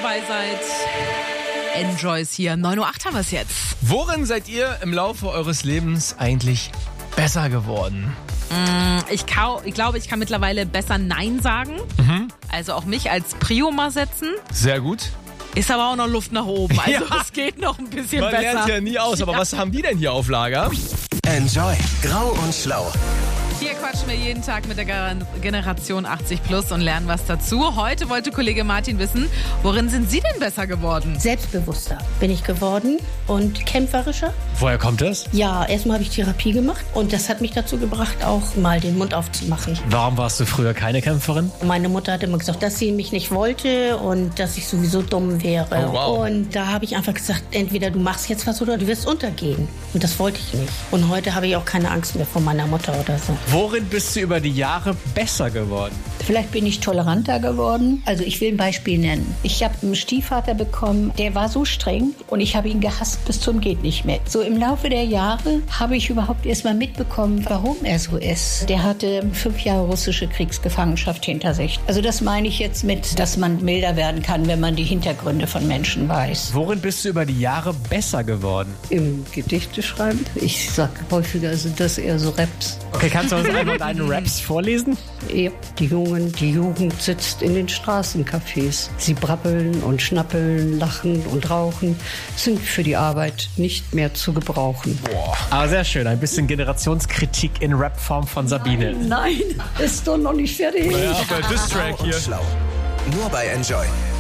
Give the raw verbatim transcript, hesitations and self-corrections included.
dabei seid. Enjoys hier. neun Uhr acht haben wir es jetzt. Worin seid ihr im Laufe eures Lebens eigentlich besser geworden? Ich, kau- ich glaube, ich kann mittlerweile besser Nein sagen. Mhm. Also auch mich als Prio mal setzen. Sehr gut. Ist aber auch noch Luft nach oben. Also Ja. es geht noch ein bisschen Man besser. lernt ja nie aus, aber Ja. was haben wir denn hier auf Lager? Enjoy. Grau und Schlau. Hier quatschen wir jeden Tag mit der Gar- Generation achtzig plus und lernen was dazu. Heute wollte Kollege Martin wissen, worin sind Sie denn besser geworden? Selbstbewusster bin ich geworden und kämpferischer. Woher kommt das? Ja, erstmal habe ich Therapie gemacht und das hat mich dazu gebracht, auch mal den Mund aufzumachen. Warum warst du früher keine Kämpferin? Meine Mutter hat immer gesagt, dass sie mich nicht wollte und dass ich sowieso dumm wäre. Oh, wow. Und da habe ich einfach gesagt, entweder du machst jetzt was oder du wirst untergehen. Und das wollte ich nicht. Und heute habe ich auch keine Angst mehr vor meiner Mutter oder so. Worin bist du über die Jahre besser geworden? Vielleicht bin ich toleranter geworden. Also ich will ein Beispiel nennen. Ich habe einen Stiefvater bekommen, der war so streng und ich habe ihn gehasst bis zum geht nicht mehr. So im Laufe der Jahre habe ich überhaupt erst mal mitbekommen, warum er so ist. Der hatte fünf Jahre russische Kriegsgefangenschaft hinter sich. Also das meine ich jetzt mit, dass man milder werden kann, wenn man die Hintergründe von Menschen weiß. Worin bist du über die Jahre besser geworden? Im Gedichte schreiben. Ich sage häufiger, sind das eher so Raps. Okay, kannst du uns einmal deine Raps vorlesen? Ja, die Jungen, die Jugend sitzt in den Straßencafés. Sie brabbeln und schnappeln, lachen und rauchen, sind für die Arbeit nicht mehr zu gebrauchen. Boah. Aber sehr schön, ein bisschen Generationskritik in Rapform von Sabine. Nein, ist doch noch nicht fertig. Ja, der Distrack Grau und hier. Schlau. Nur bei Enjoy.